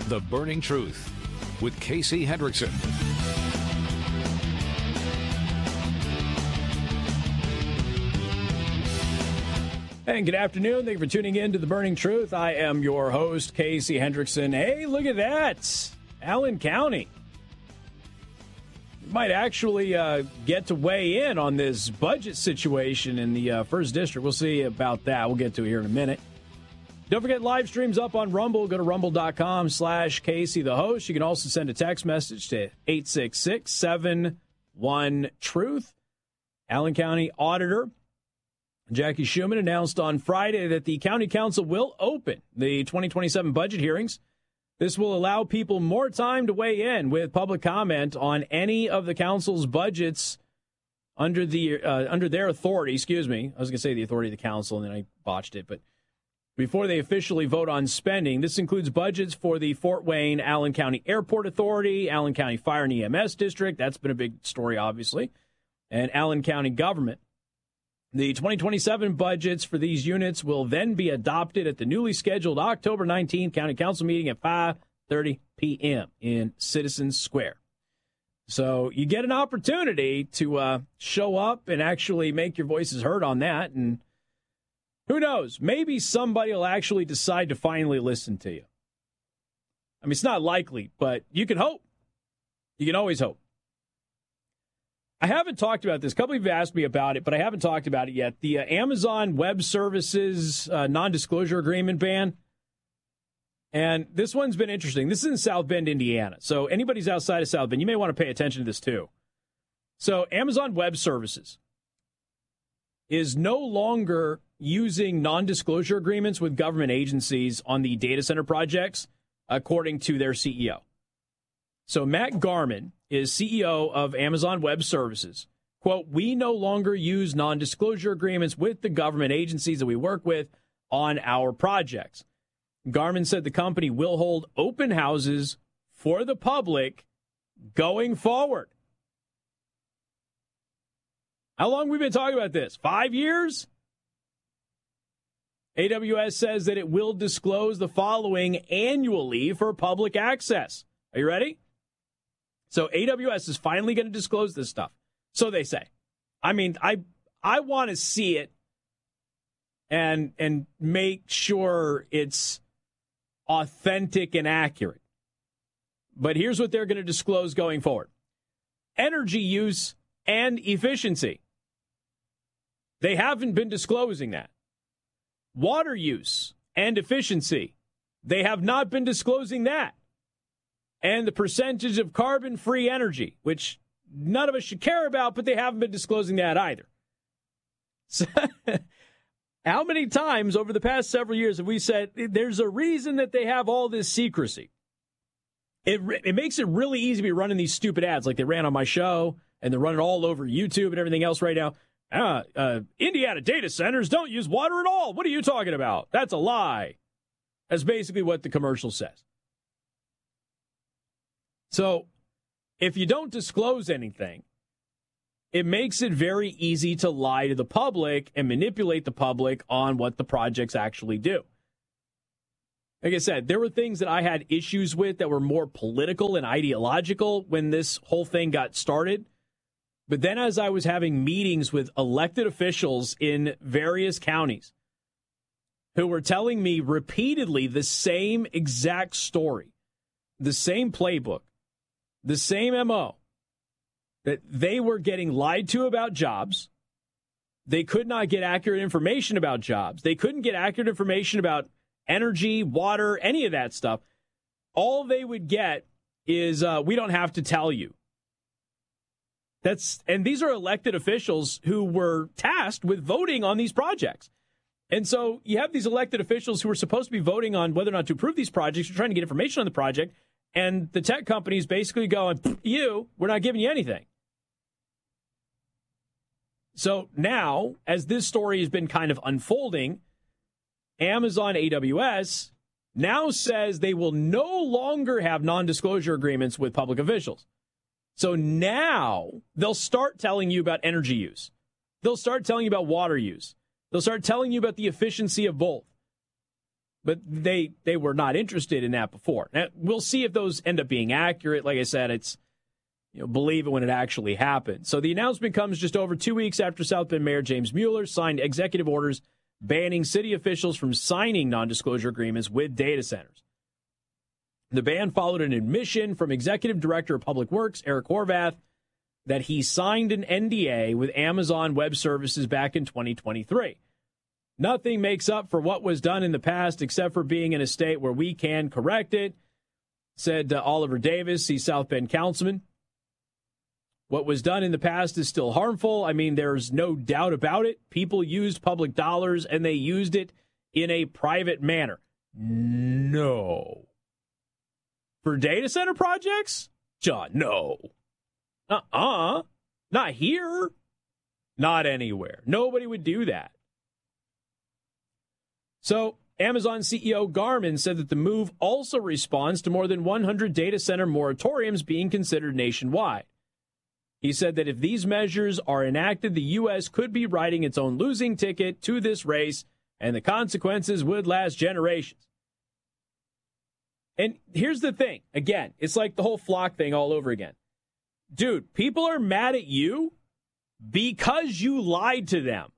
The Burning Truth with Casey Hendrickson. And good afternoon. Thank you for tuning in to The Burning Truth. I am your host, Casey Hendrickson. Hey, look at that. Allen County might actually get to weigh in on this budget situation in the first district. We'll see about that. We'll get to it here in a minute. Don't forget, live streams up on Rumble. Go to rumble.com/Casey the host. You can also send a text message to 866-71-TRUTH. Allen County Auditor Jackie Schumann announced on Friday that the County Council will open the 2027 budget hearings. This will allow people more time to weigh in with public comment on any of the council's budgets under their authority. Excuse me. I was going to say the authority of the council, and then I botched it. But before they officially vote on spending, this includes budgets for the Fort Wayne Allen County Airport Authority, Allen County Fire and EMS District. That's been a big story, obviously. And Allen County government. The 2027 budgets for these units will then be adopted at the newly scheduled October 19th County Council meeting at 5:30 p.m. in Citizens Square. So you get an opportunity to show up and actually make your voices heard on that. And who knows, maybe somebody will actually decide to finally listen to you. I mean, it's not likely, but you can hope. You can always hope. I haven't talked about this. A couple of you have asked me about it, but I haven't talked about it yet. The Amazon Web Services non-disclosure agreement ban. And this one's been interesting. This is in South Bend, Indiana. So anybody's outside of South Bend, you may want to pay attention to this too. So Amazon Web Services is no longer using non-disclosure agreements with government agencies on the data center projects, according to their CEO. So Matt Garman is CEO of Amazon Web Services. Quote, "We no longer use non-disclosure agreements with the government agencies that we work with on our projects." Garman said the company will hold open houses for the public going forward. How long have we been talking about this? 5 years? AWS says that it will disclose the following annually for public access. Are you ready? So AWS is finally going to disclose this stuff. So they say. I mean, I want to see it and make sure it's authentic and accurate. But here's what they're going to disclose going forward. Energy use and efficiency. They haven't been disclosing that. Water use and efficiency. They have not been disclosing that. And the percentage of carbon-free energy, which none of us should care about, but they haven't been disclosing that either. So, how many times over the past several years have we said there's a reason that they have all this secrecy? It makes it really easy to be running these stupid ads like they ran on my show, and they're running all over YouTube and everything else right now. Indiana data centers don't use water at all. What are you talking about? That's a lie. That's basically what the commercial says. So if you don't disclose anything, it makes it very easy to lie to the public and manipulate the public on what the projects actually do. Like I said, there were things that I had issues with that were more political and ideological when this whole thing got started. But then as I was having meetings with elected officials in various counties who were telling me repeatedly the same exact story, the same playbook, the same MO, that they were getting lied to about jobs. They could not get accurate information about jobs. They couldn't get accurate information about energy, water, any of that stuff. All they would get is, we don't have to tell you. And these are elected officials who were tasked with voting on these projects. And so you have these elected officials who are supposed to be voting on whether or not to approve these projects. You're trying to get information on the project. And the tech companies basically going, we're not giving you anything. So now, as this story has been kind of unfolding, Amazon AWS now says they will no longer have non-disclosure agreements with public officials. So now they'll start telling you about energy use. They'll start telling you about water use. They'll start telling you about the efficiency of both. But they were not interested in that before. Now, we'll see if those end up being accurate. Like I said, it's believe it when it actually happens. So the announcement comes just over 2 weeks after South Bend Mayor James Mueller signed executive orders banning city officials from signing non-disclosure agreements with data centers. The ban followed an admission from Executive Director of Public Works, Eric Horvath, that he signed an NDA with Amazon Web Services back in 2023. Nothing makes up for what was done in the past except for being in a state where we can correct it, said Oliver Davis, the South Bend councilman. What was done in the past is still harmful. I mean, there's no doubt about it. People used public dollars and they used it in a private manner. No. For data center projects? John, no. Not here. Not anywhere. Nobody would do that. So, Amazon CEO Garmin said that the move also responds to more than 100 data center moratoriums being considered nationwide. He said that if these measures are enacted, the U.S. could be writing its own losing ticket to this race, and the consequences would last generations. And here's the thing. Again, it's like the whole flock thing all over again. Dude, people are mad at you because you lied to them.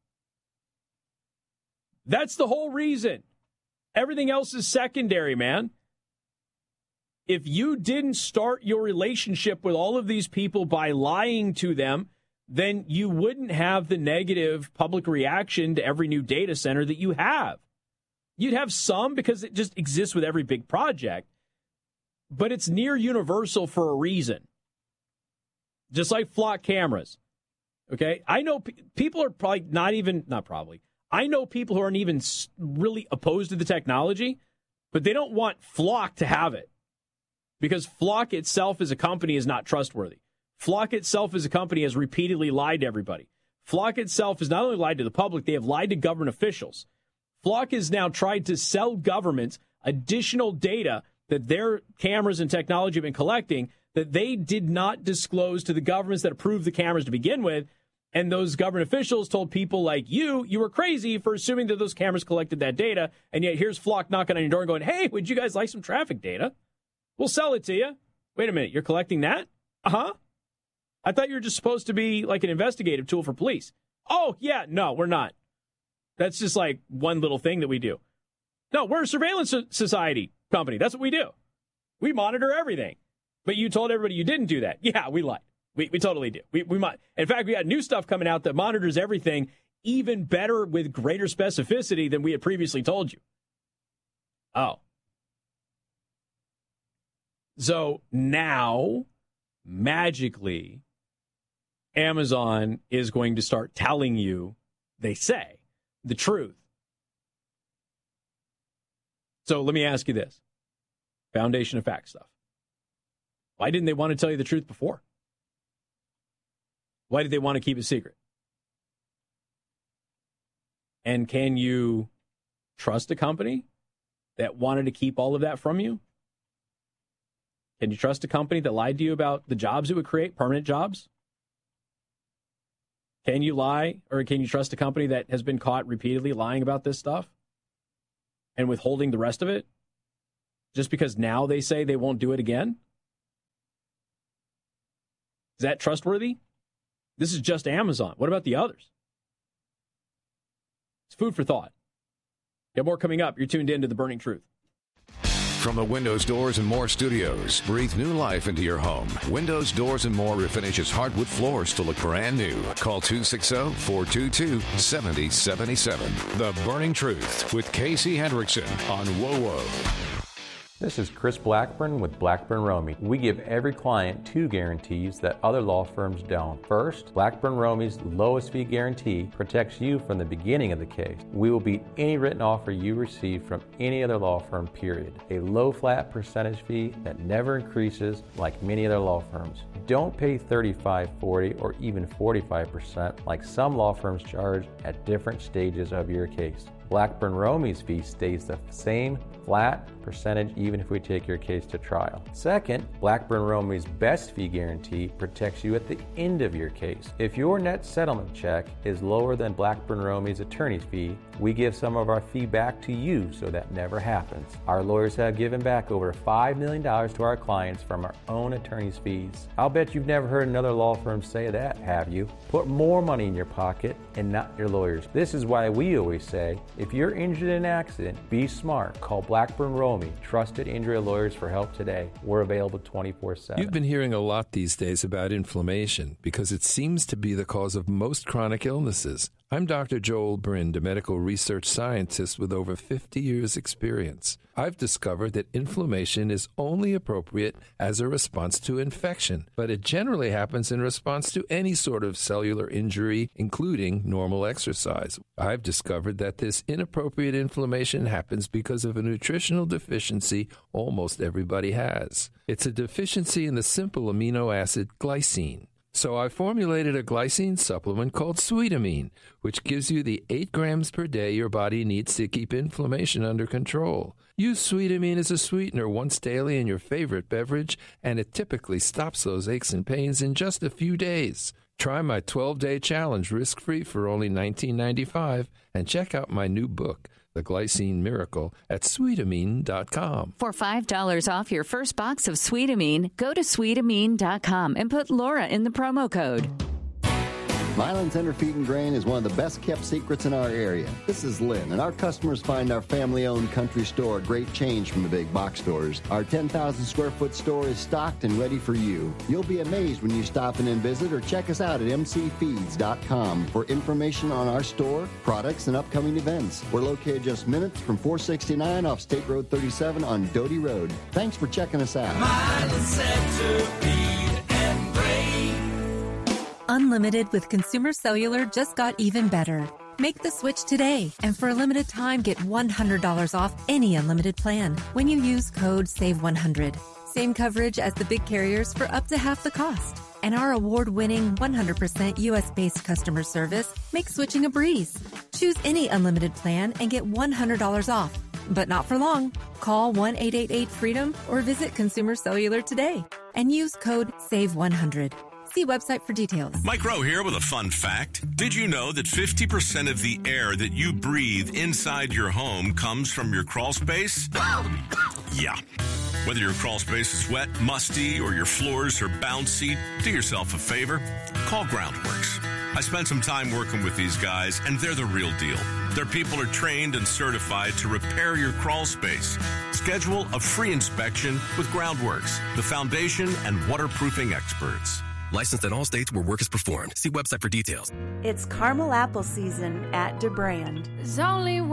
That's the whole reason. Everything else is secondary, man. If you didn't start your relationship with all of these people by lying to them, then you wouldn't have the negative public reaction to every new data center that you have. You'd have some because it just exists with every big project, but it's near universal for a reason. Just like flock cameras. Okay? I know people are probably I know people who aren't even really opposed to the technology, but they don't want Flock to have it. Because Flock itself as a company is not trustworthy. Flock itself as a company has repeatedly lied to everybody. Flock itself has not only lied to the public, they have lied to government officials. Flock has now tried to sell governments additional data that their cameras and technology have been collecting that they did not disclose to the governments that approved the cameras to begin with. And those government officials told people like you were crazy for assuming that those cameras collected that data. And yet here's Flock knocking on your door and going, hey, would you guys like some traffic data? We'll sell it to you. Wait a minute, you're collecting that? Uh-huh. I thought you were just supposed to be like an investigative tool for police. Oh, yeah, no, we're not. That's just like one little thing that we do. No, we're a surveillance society company. That's what we do. We monitor everything. But you told everybody you didn't do that. Yeah, we lied. We totally do. In fact, we got new stuff coming out that monitors everything even better with greater specificity than we had previously told you. Oh. So now, magically, Amazon is going to start telling you, they say, the truth. So let me ask you this. Foundation of fact stuff. Why didn't they want to tell you the truth before? Why did they want to keep it secret? And can you trust a company that wanted to keep all of that from you? Can you trust a company that lied to you about the jobs it would create, permanent jobs? Can you lie, or can you trust a company that has been caught repeatedly lying about this stuff and withholding the rest of it just because now they say they won't do it again? Is that trustworthy? This is just Amazon. What about the others? It's food for thought. Got more coming up. You're tuned in to The Burning Truth. From the Windows, Doors, and More studios, breathe new life into your home. Windows, Doors, and More refinishes hardwood floors to look brand new. Call 260-422-7077. The Burning Truth with Casey Hendrickson on WOWO. This is Chris Blackburn with Blackburn Romey. We give every client 2 guarantees that other law firms don't. First, Blackburn Romey's lowest fee guarantee protects you from the beginning of the case. We will beat any written offer you receive from any other law firm, period. A low flat percentage fee that never increases like many other law firms. Don't pay 35%, 40%, or even 45% like some law firms charge at different stages of your case. Blackburn Romey's fee stays the same flat percentage even if we take your case to trial. Second, Blackburn Romey's best fee guarantee protects you at the end of your case. If your net settlement check is lower than Blackburn Romey's attorney's fee, we give some of our fee back to you so that never happens. Our lawyers have given back over $5 million to our clients from our own attorney's fees. I'll bet you've never heard another law firm say that, have you? Put more money in your pocket and not your lawyers. This is why we always say, if you're injured in an accident, be smart. Call Blackburn Romey, trusted injury lawyers, for help today. We're available 24/7. You've been hearing a lot these days about inflammation because it seems to be the cause of most chronic illnesses. I'm Dr. Joel Brind, a medical research scientist with over 50 years' experience. I've discovered that inflammation is only appropriate as a response to infection, but it generally happens in response to any sort of cellular injury, including normal exercise. I've discovered that this inappropriate inflammation happens because of a nutritional deficiency almost everybody has. It's a deficiency in the simple amino acid glycine. So I formulated a glycine supplement called Sweetamine, which gives you the 8 grams per day your body needs to keep inflammation under control. Use Sweetamine as a sweetener once daily in your favorite beverage, and it typically stops those aches and pains in just a few days. Try my 12-day challenge risk-free for only $19.95, and check out my new book, The Glycine Miracle, at Sweetamine.com. For $5 off your first box of Sweetamine, go to Sweetamine.com and put Laura in the promo code. Milan Tender Feed and Grain is one of the best-kept secrets in our area. This is Lynn, and our customers find our family-owned country store a great change from the big box stores. Our 10,000-square-foot store is stocked and ready for you. You'll be amazed when you stop in and visit or check us out at mcfeeds.com for information on our store, products, and upcoming events. We're located just minutes from 469 off State Road 37 on Doty Road. Thanks for checking us out. Milan Center Feed and Grain. Unlimited with Consumer Cellular just got even better. Make the switch today, and for a limited time, get $100 off any unlimited plan when you use code SAVE100. Same coverage as the big carriers for up to half the cost. And our award-winning 100% U.S.-based customer service makes switching a breeze. Choose any unlimited plan and get $100 off. But not for long. Call 1-888-FREEDOM or visit Consumer Cellular today and use code SAVE100. See website for details. Mike Rowe here with a fun fact. Did you know that 50% of the air that you breathe inside your home comes from your crawl space? Yeah. Whether your crawl space is wet, musty, or your floors are bouncy, do yourself a favor. Call Groundworks. I spent some time working with these guys, and they're the real deal. Their people are trained and certified to repair your crawl space. Schedule a free inspection with Groundworks, the foundation and waterproofing experts. Licensed in all states where work is performed. See website for details. It's caramel apple season at DeBrand. There's only